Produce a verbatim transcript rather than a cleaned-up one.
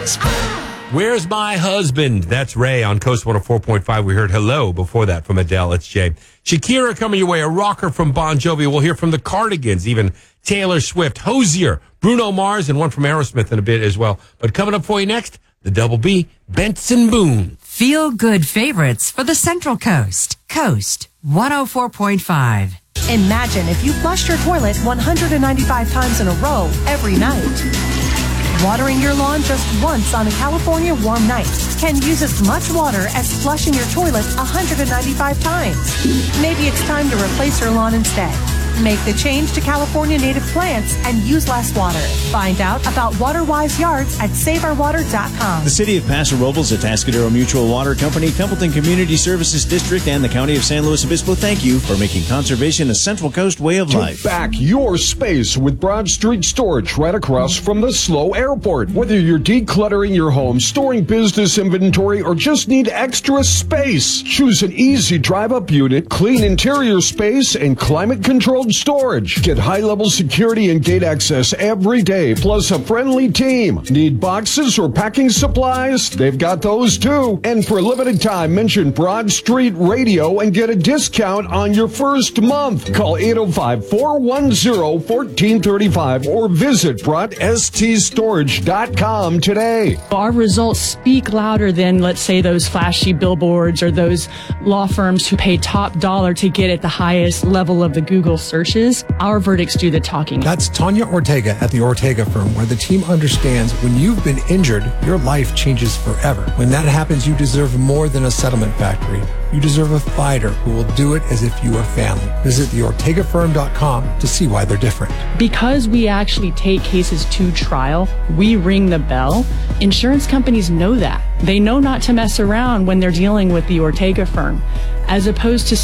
Where's My Husband? That's Ray on Coast one oh four point five. We heard Hello before that from Adele. It's Jay. Shakira coming your way, a rocker from Bon Jovi. We'll hear from the Cardigans, even Taylor Swift, Hozier, Bruno Mars, and one from Aerosmith in a bit as well. But coming up for you next, the Double B, Benson Boone. Feel good favorites for the Central Coast. Coast one oh four point five. Imagine if you flushed your toilet one hundred ninety-five times in a row every night. Watering your lawn just once on a California warm night can use as much water as flushing your toilet one hundred ninety-five times. Maybe it's time to replace your lawn instead. Make the change to California native plants and use less water. Find out about WaterWise Yards at save our water dot com. The City of Paso Robles, Atascadero Mutual Water Company, Templeton Community Services District, and the County of San Luis Obispo thank you for making conservation a Central Coast way of life. Take back your space with Broad Street Storage right across from the SLO Airport. Whether you're decluttering your home, storing business inventory, or just need extra space, choose an easy drive-up unit, clean interior space, and climate-controlled storage. Get high-level security and gate access every day, plus a friendly team. Need boxes or packing supplies? They've got those too. And for a limited time, mention Broad Street Radio and get a discount on your first month. Call eight oh five, four one zero, one four three five or visit broad s t storage dot com today. Our results speak louder than, let's say, those flashy billboards or those law firms who pay top dollar to get at the highest level of the Google searches. Our verdicts do the talking. That's Tanya Ortega at the Ortega firm, where the team understands when you've been injured, your life changes forever. When that happens, you deserve more than a settlement factory. You deserve a fighter who will do it as if you were family. Visit the ortega firm dot com to see why they're different. Because we actually take cases to trial, we ring the bell. Insurance companies know that. They know not to mess around when they're dealing with the Ortega firm, as opposed to